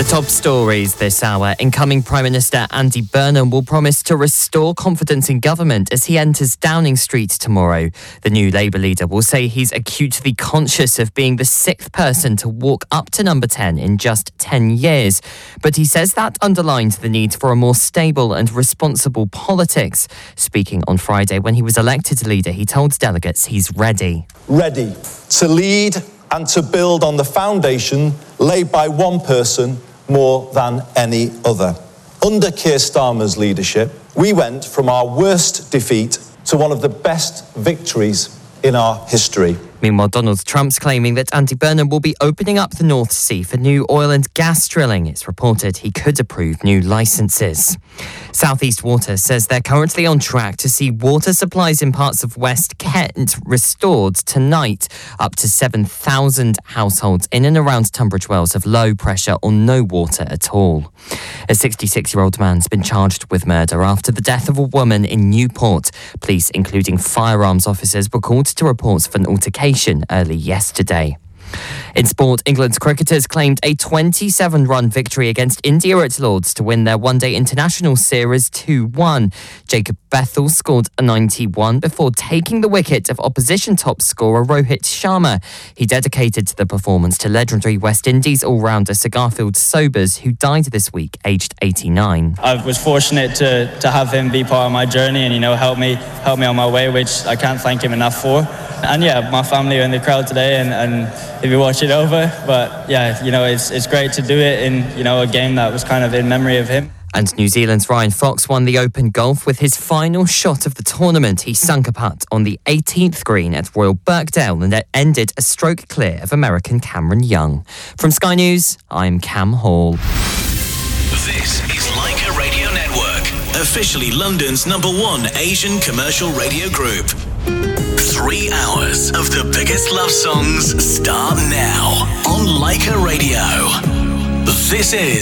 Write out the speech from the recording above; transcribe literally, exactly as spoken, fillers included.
The top stories this hour. Incoming Prime Minister Andy Burnham will promise to restore confidence in government as he enters Downing Street tomorrow. The new Labour leader will say he's acutely conscious of being the sixth person to walk up to number ten in just ten years. But he says that underlines the need for a more stable and responsible politics. Speaking on Friday when he was elected leader, he told delegates he's ready. Ready to lead and to build on the foundation laid by one person more than any other. Under Keir Starmer's leadership, we went from our worst defeat to one of the best victories in our history. Meanwhile, Donald Trump's claiming that Andy Burnham will be opening up the North Sea for new oil and gas drilling. It's reported he could approve new licences. South East Water says they're currently on track to see water supplies in parts of West Kent restored tonight. Up to seven thousand households in and around Tunbridge Wells have low pressure or no water at all. A sixty-six-year-old man's been charged with murder after the death of a woman in Newport. Police, including firearms officers, were called to reports of an altercation early yesterday. In sport, England's cricketers claimed a twenty-seven run victory against India at Lords to win their one-day international series two one. Jacob Bethel scored a ninety-one before taking the wicket of opposition top scorer Rohit Sharma. He dedicated the performance to legendary West Indies all-rounder Sir Garfield Sobers, who died this week, aged eighty-nine. I was fortunate to to have him be part of my journey and, you know, help me help me on my way, which I can't thank him enough for. And yeah, my family are in the crowd today, and, and if you watch it over, but yeah, you know, it's it's great to do it in, you know, a game that was kind of in memory of him. And New Zealand's Ryan Fox won the Open Golf with his final shot of the tournament. He sunk a putt on the eighteenth green at Royal Birkdale and it ended a stroke clear of American Cameron Young. From Sky News, I'm Cam Hall. This is Leica Radio Network, officially London's number one Asian commercial radio group. Three hours of the biggest love songs start now on Leica Radio. This is